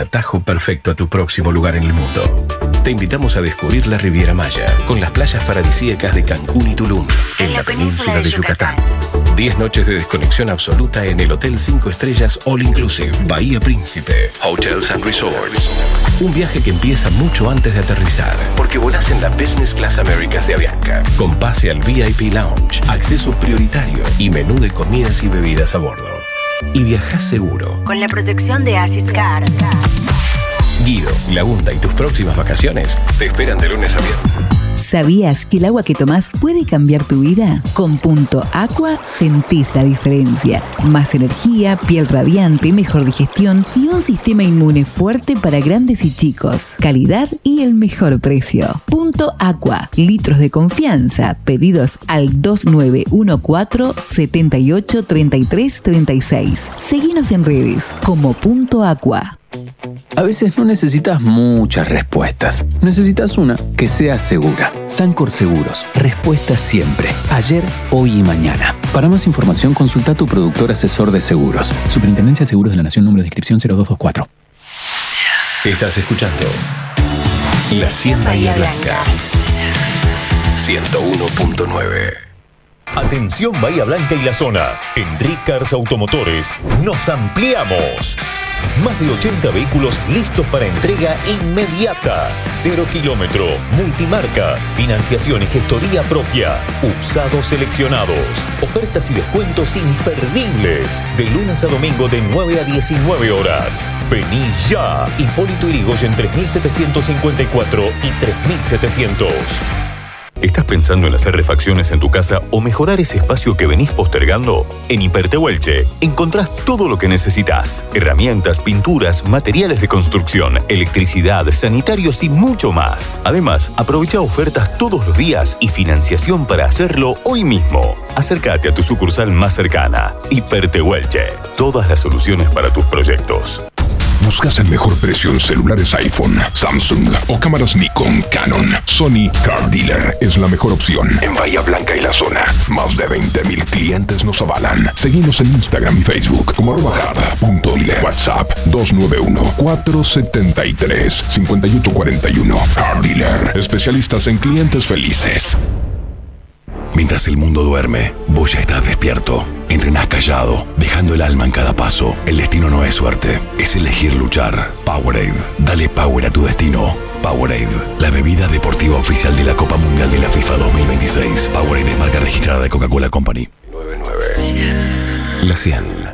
atajo perfecto a tu próximo lugar en el mundo. Te invitamos a descubrir la Riviera Maya, con las playas paradisíacas de Cancún y Tulum, en la península de Yucatán. 10 noches de desconexión absoluta en el Hotel 5 Estrellas All Inclusive, Bahía Príncipe, Hotels and Resorts. Un viaje que empieza mucho antes de aterrizar, porque volás en la Business Class Américas de Avianca, con pase al VIP Lounge, acceso prioritario y menú de comidas y bebidas a bordo. Y viajás seguro, con la protección de Asiscar. Guido, Lagunda y tus próximas vacaciones te esperan de lunes a viernes. ¿Sabías que el agua que tomás puede cambiar tu vida? Con Punto Aqua sentís la diferencia. Más energía, piel radiante, mejor digestión y un sistema inmune fuerte para grandes y chicos. Calidad y el mejor precio. Punto Aqua. Litros de confianza. Pedidos al 2914-783336. Seguinos en redes como Punto Aqua. A veces no necesitas muchas respuestas. Necesitas una que sea segura. Sancor Seguros. Respuesta siempre. Ayer, hoy y mañana. Para más información, consulta a tu productor asesor de seguros. Superintendencia de Seguros de la Nación, número de inscripción 0224. Estás escuchando La 100 Bahía Blanca. 101.9. Atención Bahía Blanca y la zona. En Ricars Automotores nos ampliamos. Más de 80 vehículos listos para entrega inmediata. 0 kilómetro, multimarca, financiación y gestoría propia. Usados seleccionados. Ofertas y descuentos imperdibles. De lunes a domingo de 9 a 19 horas. Vení ya. Hipólito Yrigoyen 3754 y 3700. ¿Estás pensando en hacer refacciones en tu casa o mejorar ese espacio que venís postergando? En Hipertehuelche encontrás todo lo que necesitas. Herramientas, pinturas, materiales de construcción, electricidad, sanitarios y mucho más. Además, aprovecha ofertas todos los días y financiación para hacerlo hoy mismo. Acércate a tu sucursal más cercana. Hipertehuelche. Todas las soluciones para tus proyectos. ¿Buscas el mejor precio en celulares iPhone, Samsung o cámaras Nikon, Canon? Sony Car Dealer es la mejor opción. En Bahía Blanca y la zona, más de 20,000 clientes nos avalan. Seguimos en Instagram y Facebook como @hard.dealer. WhatsApp 291-473-5841. Car Dealer, especialistas en clientes felices. Mientras el mundo duerme, vos ya estás despierto. Entrenás callado, dejando el alma en cada paso. El destino no es suerte, es elegir luchar. Powerade, dale power a tu destino. Powerade, la bebida deportiva oficial de la Copa Mundial de la FIFA 2026. Powerade es marca registrada de Coca-Cola Company. 99. La 100.